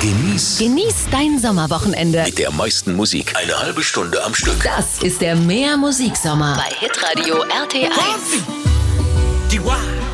Genieß dein Sommerwochenende. Mit der meisten Musik. Eine halbe Stunde am Stück. Das ist der Mehr Musiksommer bei Hitradio RT1.